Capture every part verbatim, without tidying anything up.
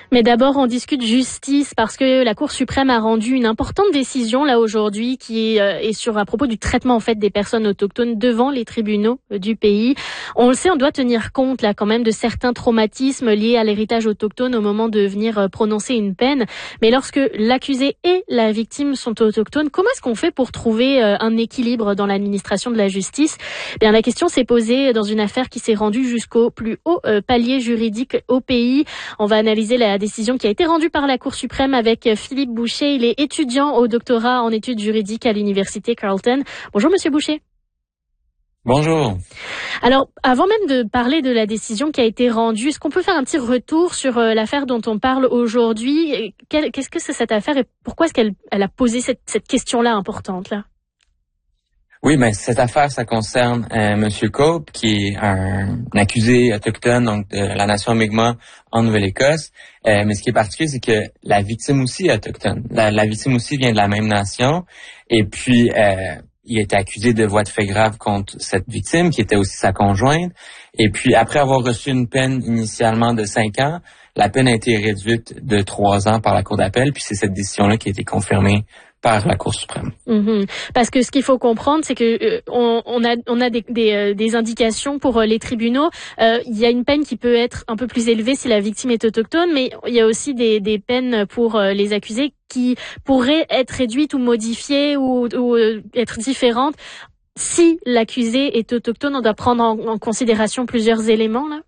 Mais d'abord, on discute justice parce que la Cour suprême a rendu une importante décision là aujourd'hui qui est, euh, est sur à propos du traitement en fait des personnes autochtones devant les tribunaux euh, du pays. On le sait, on doit tenir compte là quand même de certains traumatismes liés à l'héritage autochtone au moment de venir euh, prononcer une peine. Mais lorsque l'accusé et la victime sont autochtones, comment est-ce qu'on fait pour trouver euh, un équilibre dans l'administration de la justice? Eh bien, la question s'est posée dans une affaire qui s'est rendue jusqu'au plus haut euh, palier juridique au pays. On va analyser la décision qui a été rendue par la Cour suprême avec Philippe Boucher. Il est étudiant au doctorat en études juridiques à l'université Carleton. Bonjour Monsieur Boucher. Bonjour. Alors, avant même de parler de la décision qui a été rendue, est-ce qu'on peut faire un petit retour sur euh, l'affaire dont on parle aujourd'hui? Qu'est-ce que c'est cette affaire et pourquoi est-ce qu'elle elle a posé cette, cette question-là importante là? Oui, mais cette affaire, ça concerne euh, Monsieur Cope, qui est un, un accusé autochtone, donc de la nation Mi'kmaq en Nouvelle-Écosse. Euh, mais ce qui est particulier, c'est que la victime aussi est autochtone. La, la victime aussi vient de la même nation. Et puis, euh, il a été accusé de voies de fait grave contre cette victime, qui était aussi sa conjointe. Et puis, après avoir reçu une peine initialement de cinq ans, la peine a été réduite de trois ans par la Cour d'appel. Puis c'est cette décision-là qui a été confirmée par la Cour suprême. Mm-hmm. Parce que ce qu'il faut comprendre, c'est que euh, on, on a on a des des, euh, des indications pour euh, les tribunaux. Euh, il y a une peine qui peut être un peu plus élevée si la victime est autochtone, mais il y a aussi des des peines pour euh, les accusés qui pourraient être réduites ou modifiées ou, ou euh, être différentes si l'accusé est autochtone. On doit prendre en, en considération plusieurs éléments là.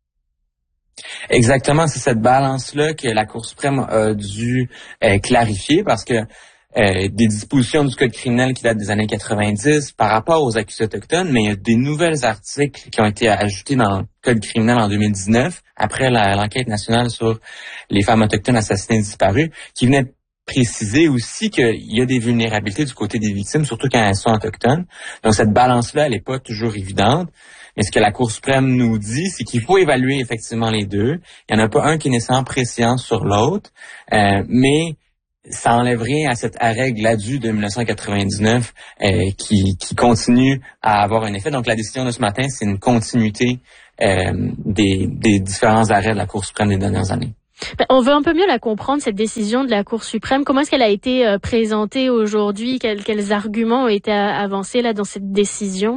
Exactement, c'est cette balance-là que la Cour suprême a dû euh, clarifier parce que Euh, des dispositions du Code criminel qui datent des années quatre-vingt-dix par rapport aux accusés autochtones, mais il y a des nouvelles articles qui ont été ajoutés dans le Code criminel en deux mille dix-neuf, après la, l'enquête nationale sur les femmes autochtones assassinées et disparues, qui venaient préciser aussi qu'il y a des vulnérabilités du côté des victimes, surtout quand elles sont autochtones. Donc cette balance-là, elle n'est pas toujours évidente. Mais ce que la Cour suprême nous dit, c'est qu'il faut évaluer effectivement les deux. Il n'y en a pas un qui est nécessairement préséant sur l'autre, euh, mais ça enlève rien à cette arrêt Gladue de dix-neuf cent quatre-vingt-dix-neuf euh, qui, qui continue à avoir un effet. Donc, la décision de ce matin, c'est une continuité euh, des, des différents arrêts de la Cour suprême des dernières années. Ben, on veut un peu mieux la comprendre, cette décision de la Cour suprême. Comment est-ce qu'elle a été euh, présentée aujourd'hui? Quels, quels arguments ont été avancés là dans cette décision?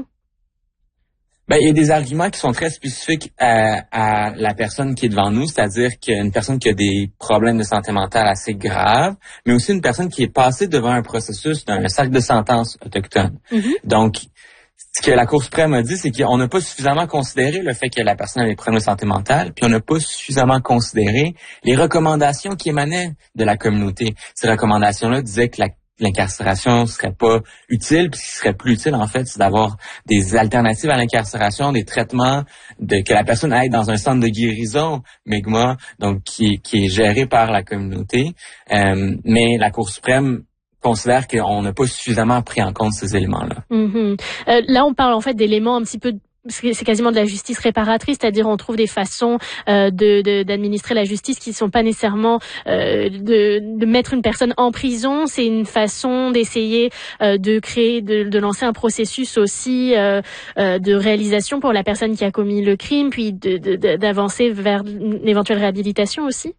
Ben, il y a des arguments qui sont très spécifiques à, à la personne qui est devant nous, c'est-à-dire qu'une personne qui a des problèmes de santé mentale assez graves, mais aussi une personne qui est passée devant un processus d'un cercle de sentence autochtone. Mm-hmm. Donc, ce que la Cour suprême a dit, c'est qu'on n'a pas suffisamment considéré le fait que la personne avait des problèmes de santé mentale, puis on n'a pas suffisamment considéré les recommandations qui émanaient de la communauté. Ces recommandations-là disaient que la l'incarcération serait pas utile, puis ce qui serait plus utile, en fait, c'est d'avoir des alternatives à l'incarcération, des traitements, de que la personne aille dans un centre de guérison, Mi'kmaq, donc qui, qui est géré par la communauté. Euh, mais la Cour suprême considère qu'on n'a pas suffisamment pris en compte ces éléments-là. Mm-hmm. Euh, là, on parle en fait d'éléments un petit peu c'est quasiment de la justice réparatrice, c'est-à-dire on trouve des façons euh, de, de d'administrer la justice qui ne sont pas nécessairement euh, de, de mettre une personne en prison. C'est une façon d'essayer euh, de créer, de, de lancer un processus aussi euh, euh, de réalisation pour la personne qui a commis le crime, puis de, de, d'avancer vers une éventuelle réhabilitation aussi.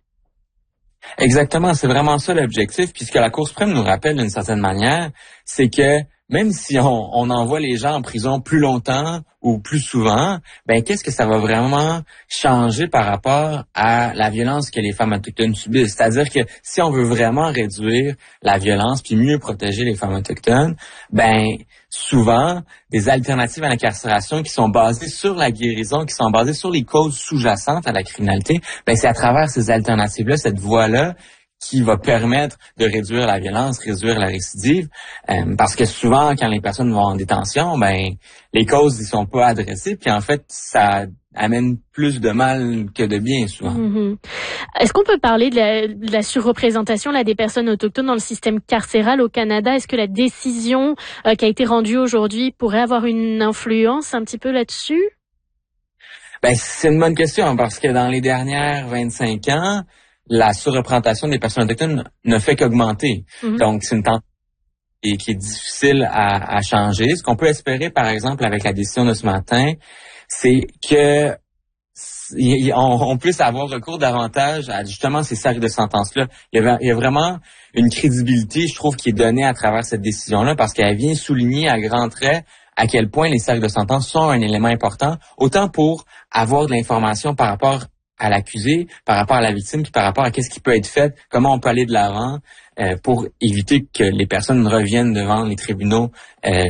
Exactement, c'est vraiment ça l'objectif. Puis ce que la Cour suprême nous rappelle d'une certaine manière, c'est que même si on, on envoie les gens en prison plus longtemps ou plus souvent, ben qu'est-ce que ça va vraiment changer par rapport à la violence que les femmes autochtones subissent? C'est-à-dire que si on veut vraiment réduire la violence puis mieux protéger les femmes autochtones, ben souvent des alternatives à l'incarcération qui sont basées sur la guérison, qui sont basées sur les causes sous-jacentes à la criminalité, ben c'est à travers ces alternatives-là, cette voie-là, qui va permettre de réduire la violence, réduire la récidive, euh, parce que souvent, quand les personnes vont en détention, ben les causes ne sont pas adressées, puis en fait, ça amène plus de mal que de bien, souvent. Mm-hmm. Est-ce qu'on peut parler de la, de la surreprésentation là, des personnes autochtones dans le système carcéral au Canada? Est-ce que la décision euh, qui a été rendue aujourd'hui pourrait avoir une influence un petit peu là-dessus? Ben, c'est une bonne question, parce que dans les dernières vingt-cinq ans, la surreprésentation des personnes autochtones ne fait qu'augmenter. Mm-hmm. Donc, c'est une tendance qui est, qui est difficile à, à changer. Ce qu'on peut espérer, par exemple, avec la décision de ce matin, c'est que y, on, on puisse avoir recours davantage à justement ces cercles de sentences-là. Il y a, il y a vraiment une crédibilité, je trouve, qui est donnée à travers cette décision-là parce qu'elle vient souligner à grands traits à quel point les cercles de sentences sont un élément important, autant pour avoir de l'information par rapport à l'accusé, par rapport à la victime, puis par rapport à qu'est-ce qui peut être fait, comment on peut aller de l'avant euh, pour éviter que les personnes reviennent devant les tribunaux euh,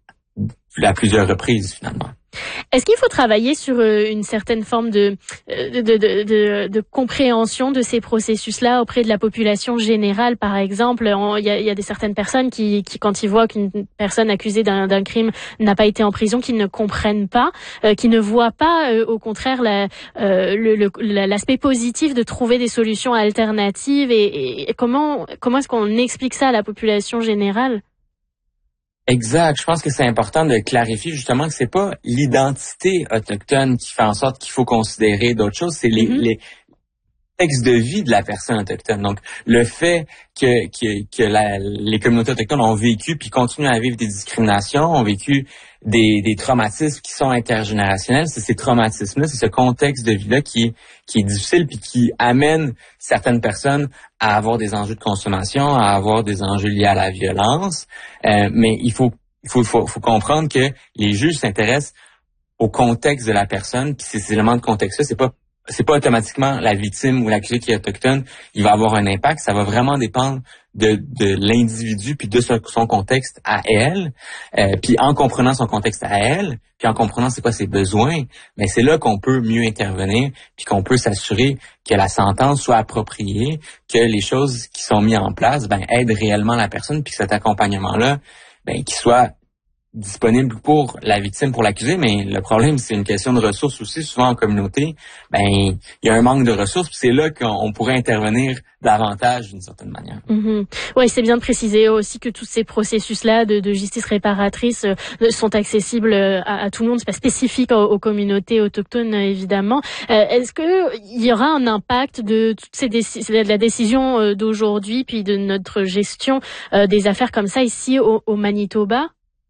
à plusieurs reprises, finalement. Est-ce qu'il faut travailler sur une certaine forme de, de, de, de, de compréhension de ces processus-là auprès de la population générale, par exemple? Il y a, il y a des certaines personnes qui, qui quand ils voient qu'une personne accusée d'un, d'un crime n'a pas été en prison, qui ne comprennent pas, euh, qui ne voient pas, euh, au contraire, la, euh, le, le, l'aspect positif de trouver des solutions alternatives. Et, et comment, comment est-ce qu'on explique ça à la population générale? Exact. Je pense que c'est important de clarifier justement que c'est pas l'identité autochtone qui fait en sorte qu'il faut considérer d'autres choses, c'est les, mm-hmm. les textes de vie de la personne autochtone. Donc, le fait que, que, que la, les communautés autochtones ont vécu puis continuent à vivre des discriminations, ont vécu des, des traumatismes qui sont intergénérationnels, c'est ces traumatismes-là, c'est ce contexte de vie-là qui est, qui est difficile puis qui amène certaines personnes à avoir des enjeux de consommation, à avoir des enjeux liés à la violence. Euh, mais il faut, il faut, faut, faut comprendre que les juges s'intéressent au contexte de la personne, puis ces éléments de contexte-là, c'est pas c'est pas automatiquement la victime ou l'accusé qui est autochtone, il va avoir un impact. Ça va vraiment dépendre de, de l'individu puis de son contexte à elle. Euh, puis en comprenant son contexte à elle, puis en comprenant c'est quoi ses besoins, mais c'est là qu'on peut mieux intervenir puis qu'on peut s'assurer que la sentence soit appropriée, que les choses qui sont mises en place ben aident réellement la personne puis que cet accompagnement-là ben qu'il soit disponible pour la victime, pour l'accusé, mais le problème, c'est une question de ressources aussi. Souvent en communauté, ben il y a un manque de ressources, puis c'est là qu'on pourrait intervenir davantage d'une certaine manière. Mm-hmm. Oui, c'est bien de préciser aussi que tous ces processus-là de, de justice réparatrice euh, sont accessibles à, à tout le monde. C'est pas spécifique aux, aux communautés autochtones, évidemment. Euh, est-ce que il y aura un impact de toutes ces déci- de la décision d'aujourd'hui, puis de notre gestion euh, des affaires comme ça ici au, au Manitoba?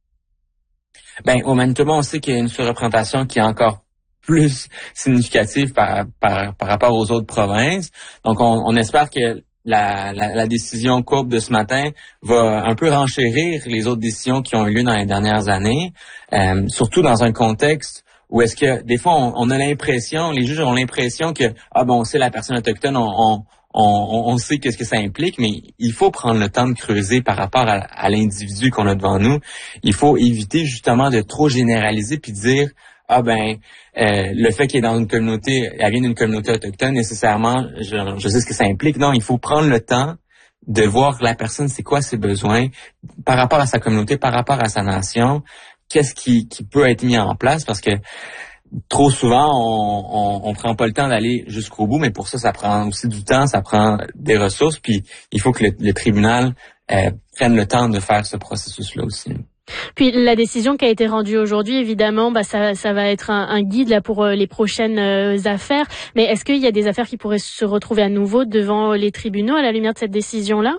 Ben, au Manitoba, on sait qu'il y a une surreprésentation qui est encore plus significative par, par, par rapport aux autres provinces. Donc, on, on espère que la, la, la décision courbe de ce matin va un peu renchérir les autres décisions qui ont eu lieu dans les dernières années, euh, surtout dans un contexte où est-ce que, des fois, on, on a l'impression, les juges ont l'impression que, ah bon, c'est la personne autochtone, on... on On, on sait qu'est-ce que ça implique, mais il faut prendre le temps de creuser par rapport à, à l'individu qu'on a devant nous. Il faut éviter justement de trop généraliser puis dire ah ben euh, le fait qu'il est dans une communauté, elle vient d'une communauté autochtone nécessairement, je, je sais ce que ça implique. Non, il faut prendre le temps de voir la personne, c'est quoi ses besoins par rapport à sa communauté, par rapport à sa nation, qu'est-ce qui, qui peut être mis en place parce que trop souvent, on, on, on prend pas le temps d'aller jusqu'au bout, mais pour ça, ça prend aussi du temps, ça prend des ressources, puis il faut que le, le tribunal euh, prenne le temps de faire ce processus-là aussi. Puis la décision qui a été rendue aujourd'hui, évidemment, bah ça, ça va être un, un guide là pour euh, les prochaines euh, affaires. Mais est-ce qu'il y a des affaires qui pourraient se retrouver à nouveau devant les tribunaux à la lumière de cette décision-là?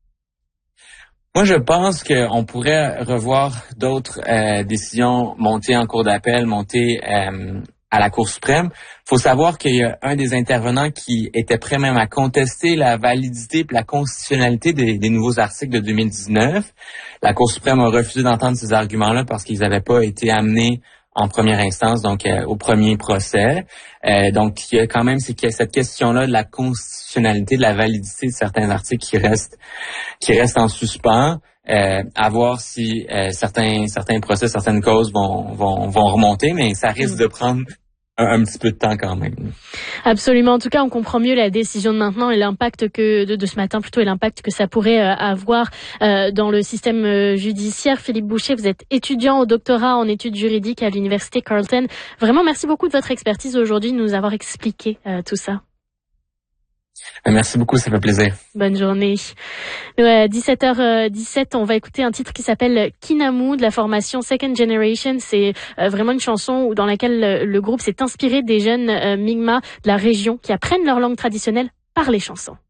Moi, je pense qu'on pourrait revoir d'autres euh, décisions montées en cour d'appel, montées euh, à la Cour suprême. Il faut savoir qu'il y a un des intervenants qui était prêt même à contester la validité et la constitutionnalité des, des nouveaux articles de deux mille dix-neuf. La Cour suprême a refusé d'entendre ces arguments-là parce qu'ils n'avaient pas été amenés en première instance, donc euh, au premier procès. Euh, donc, il y a quand même c'est, cette question-là de la constitutionnalité, de la validité de certains articles qui restent qui restent en suspens. Euh, à voir si euh, certains certains procès, certaines causes vont vont vont remonter, mais ça risque de prendre un, un petit peu de temps quand même. Absolument. En tout cas, on comprend mieux la décision de maintenant et l'impact que de, de ce matin plutôt et l'impact que ça pourrait euh, avoir euh, dans le système euh, judiciaire. Philippe Boucher, vous êtes étudiant au doctorat en études juridiques à l'université Carleton. Vraiment, merci beaucoup de votre expertise aujourd'hui, de nous avoir expliqué euh, tout ça. Merci beaucoup, ça fait plaisir. Bonne journée. À dix-sept heures dix-sept, on va écouter un titre qui s'appelle Kinamu de la formation Second Generation. C'est vraiment une chanson dans laquelle le groupe s'est inspiré des jeunes Mi'kmaq de la région qui apprennent leur langue traditionnelle par les chansons.